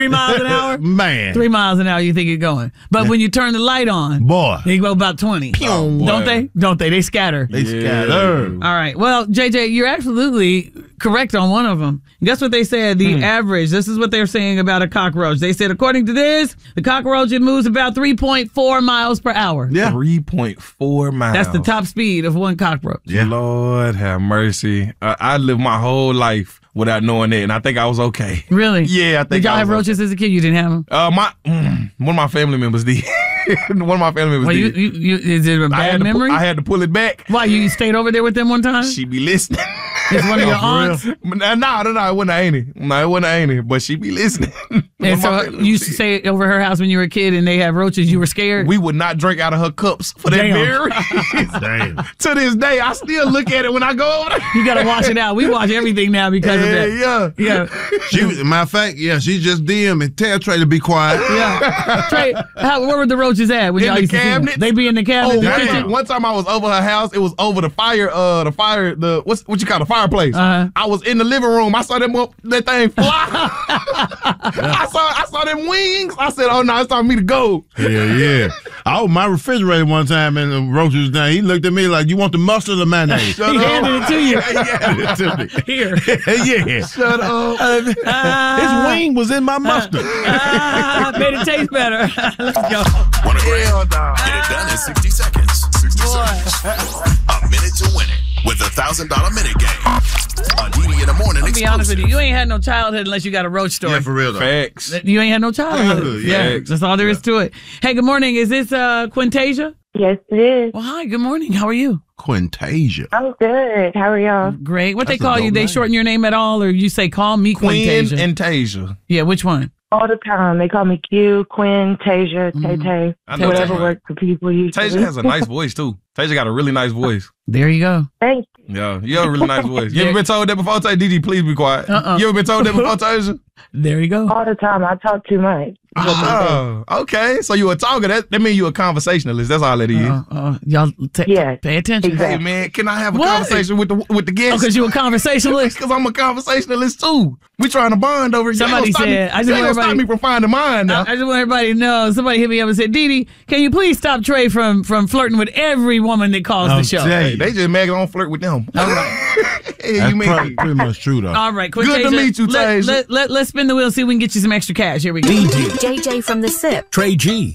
3 miles an hour? Man. 3 miles an hour, you think you're going. But when you turn the light on, boy, they go about 20. Don't they? Don't they? They scatter. They scatter. All right. Well, JJ, you're absolutely correct on one of them. Guess what they said? The average. This is what they're saying about a cockroach. They said, according to this, the cockroach, it moves about 3.4 miles per hour. Yeah. 3.4 miles. That's the top speed of one cockroach. Yeah. Lord have mercy. I lived my whole life without knowing that, and I think I was okay. Really? Yeah, I think. Did y'all have roaches as a kid? You didn't have them? One of my family members did. One of my family members did. Is it a bad memory? I had to pull it back. Why, you stayed over there with them one time? She be listening. It's one of your aunts? No, it wasn't Annie. No, it wasn't Annie, but she be listening. And so you used to stay over her house when you were a kid and they have roaches, you were scared? We would not drink out of her cups for that very reason. Damn. To this day, I still look at it when I go over there. You got to wash it out. We wash everything now because of that. Yeah. Matter of fact, she just DM and tell Trey to be quiet. Yeah. Trey, where were the roaches at when y'all used to see them? They be in the cabinet. Oh, one time I was over her house. It was over the fire. What you call the fireplace. I was in the living room. I saw that thing fly. I saw them wings. I said, "Oh no, it's time for me to go." Hell yeah! I opened my refrigerator one time and the roach was down. He looked at me like, "You want the mustard or mayonnaise?" He handed it to you. He handed it to me. Here. Yeah. Shut up. His wing was in my mustard. Made it taste better. Let's go. Want to get it done in 60 seconds. 60 seconds. A minute to win it with a $1,000 minute game. On DD in the morning. I'll be honest with you. You ain't had no childhood unless you got a roach story. Yeah, for real though. Facts. You ain't had no childhood. Yeah. That's all there is to it. Hey, good morning. Is this Quintasia? Yes, it is. Well, hi. Good morning. How are you? Quintasia. I'm good. How are y'all? Great. What That's they call a you? dope They name. shorten your name at all, or you say call me Queen Quintasia? and Tasia. Yeah, which one? All the time. They call me Q, Quinn, Tasia, Tay-Tay. I know Whatever Tasia. works for people usually. Tasia has a nice voice too. Tasia got a really nice voice. There you go. Thank you. Yeah, you have a really nice voice. You ever been told that before? Tasia? DD, please be quiet. You ever been told that before, Tasia? There you go. All the time. I talk too much. Oh, okay. So you a talker. That means you a conversationalist. That's all that is. Y'all Yes, pay attention. exactly. Hey man, can I have a What? conversation with the guest? Because you a conversationalist? Because I'm a conversationalist too. We trying to bond over. Somebody said, I just want stop me from finding mine now. I just want everybody to know. Somebody hit me up and said, Didi, can you please stop Trey from flirting with every woman that calls the show? Hey, they just mag on flirt with them. All right. Hey, That's you mean? pretty much true though. All right, Good to meet you, Tasia. Let's spin the wheel and see if we can get you some extra cash. Here we go. JJ from the SIP. Trey G.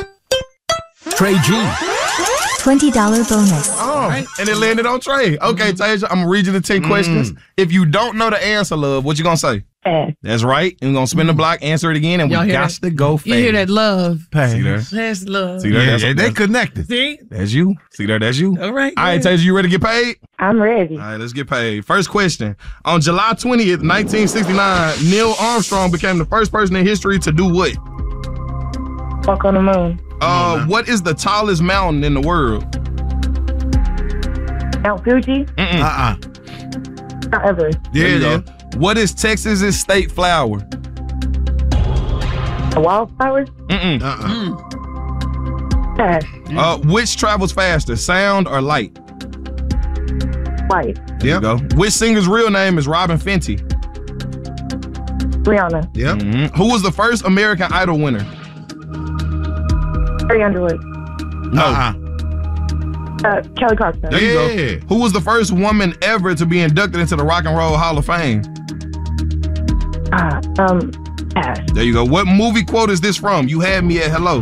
Trey G. $20 bonus. Oh, and it landed on Trey. Okay, Tasia, I'm gonna read you the 10 questions. If you don't know the answer, love, what you gonna say? Pass. That's right. And we're gonna spin the block, answer it again, and Y'all we hear got that? to go fast. You hear that love? See there? That's love. See there? Yeah, they connected. See? That's you. See there? That's you. All right. All right, Tasia, you ready to get paid? I'm ready. All right, let's get paid. First question. On July 20th, 1969, Neil Armstrong became the first person in history to do what? Walk on the moon. What is the tallest mountain in the world? Mount Fuji. Mount Everest. There you Yeah. go. What is Texas's state flower? The wildflowers. Pass. Which travels faster, sound or light? Light. There you go. Which singer's real name is Robin Fenty? Rihanna. Yep. Who was the first American Idol winner? Carrie Underwood. Kelly Clarkson. There you go. Who was the first woman ever to be inducted into the Rock and Roll Hall of Fame? Pass. There you go. What movie quote is this from? You had me at hello.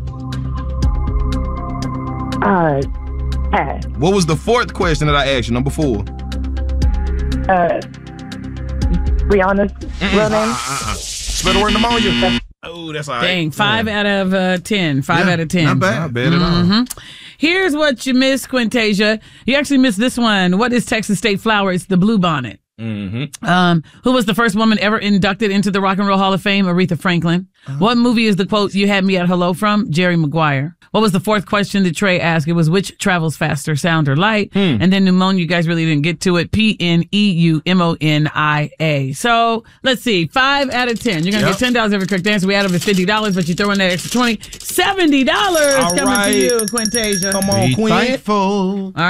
Pass. What was the fourth question that I asked you? Number 4. Rihanna's real name. Spell the word pneumonia. Oh, that's all right. Dang, 5 out of 10. 5 out of 10. Not bad. Not bad at all. Here's what you missed, Quintasia. You actually missed this one. What is Texas state flower? It's the bluebonnet. Who was the first woman ever inducted into the Rock and Roll Hall of Fame? Aretha Franklin. What movie is the quote "You had me at hello" from? Jerry Maguire. What was the fourth question that Trey asked? It was which travels faster, sound or light? And then pneumonia, you guys really didn't get to it. PNEUMONIA. So let's see. 5 out of 10. You're going to get $10 every correct answer. We add up to $50, but you throw in that extra $20. $70 coming to you, Quintasia. Come on, Be Queen. thankful. All right.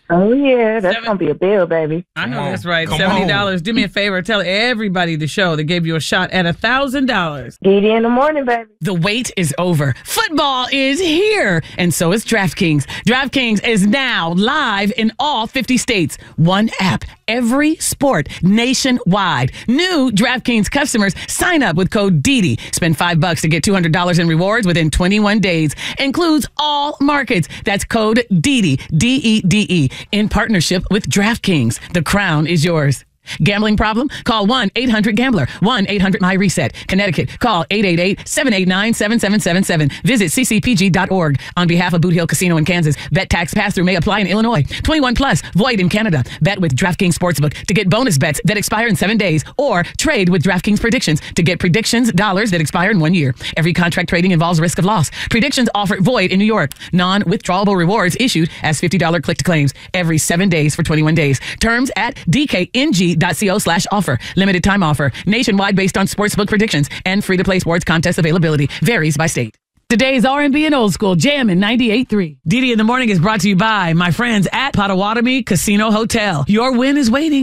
Oh, yeah. That's going to be a bill, baby. I know Come on. that's right. Come $70. on. Do me a favor. Tell everybody the show that gave you a shot at $1,000. Didi in the morning, baby. The wait is over. Football is here. And so is DraftKings. DraftKings is now live in all 50 states. One app, every sport, nationwide. New DraftKings customers sign up with code DIDI. Spend $5 to get $200 in rewards within 21 days. Includes all markets. That's code DIDI, D-E-D-E, in partnership with DraftKings. The crown is yours. Gambling problem? Call 1-800-GAMBLER. 1-800-MY-RESET. Connecticut. Call 888-789-7777. Visit ccpg.org. On behalf of Boot Hill Casino in Kansas, bet tax pass-through may apply in Illinois. 21 plus. Void in Canada. Bet with DraftKings Sportsbook to get bonus bets that expire in 7 days, or trade with DraftKings Predictions to get predictions dollars that expire in 1 year. Every contract trading involves risk of loss. Predictions offer void in New York. Non-withdrawable rewards issued as $50 click to claims every 7 days for 21 days. Terms at dkng.co/offer. Limited time offer. Nationwide based on sportsbook predictions and free-to-play sports contest availability. Varies by state. Today's R&B and Old School Jam in 98.3. Didi in the Morning is brought to you by my friends at Potawatomi Casino Hotel. Your win is waiting.